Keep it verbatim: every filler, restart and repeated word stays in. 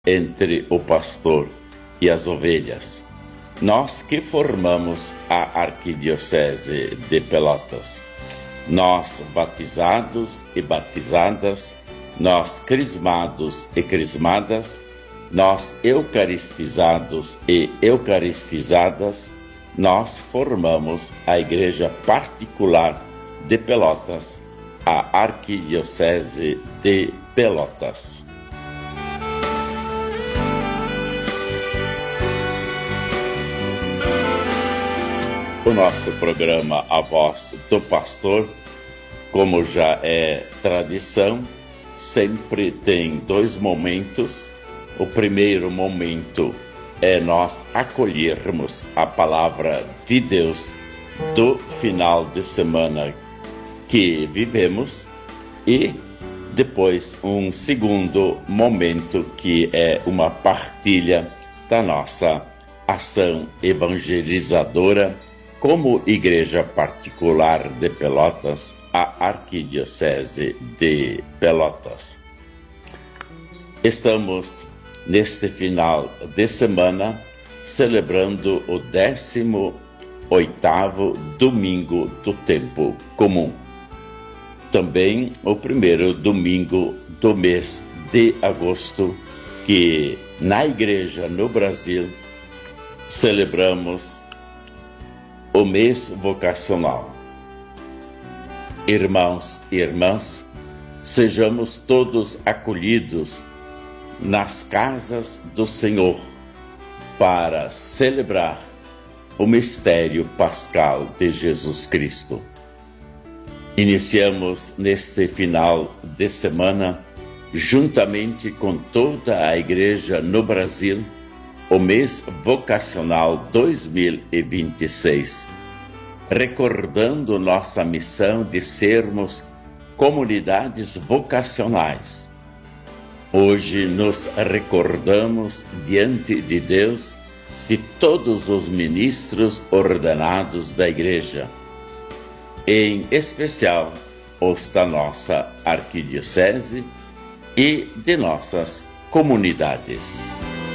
entre o pastor e as ovelhas. Nós que formamos a Arquidiocese de Pelotas, nós batizados e batizadas, nós crismados e crismadas, nós eucaristizados e eucaristizadas, nós formamos a Igreja Particular de Pelotas, a Arquidiocese de Pelotas. O nosso programa A Voz do Pastor, como já é tradição, sempre tem dois momentos. O primeiro momento é nós acolhermos a palavra de Deus do final de semana que vivemos, e depois um segundo momento que é uma partilha da nossa ação evangelizadora como Igreja Particular de Pelotas, a Arquidiocese de Pelotas. Estamos neste final de semana celebrando o décimo oitavo domingo do tempo comum. Também o primeiro domingo do mês de agosto, que na igreja no Brasil celebramos o mês vocacional. Irmãos e irmãs, sejamos todos acolhidos nas casas do Senhor para celebrar o mistério pascal de Jesus Cristo. Iniciamos neste final de semana, juntamente com toda a igreja no Brasil, o mês vocacional dois mil e vinte e seis, recordando nossa missão de sermos comunidades vocacionais. Hoje nos recordamos diante de Deus de todos os ministros ordenados da Igreja, em especial os da nossa arquidiocese e de nossas comunidades.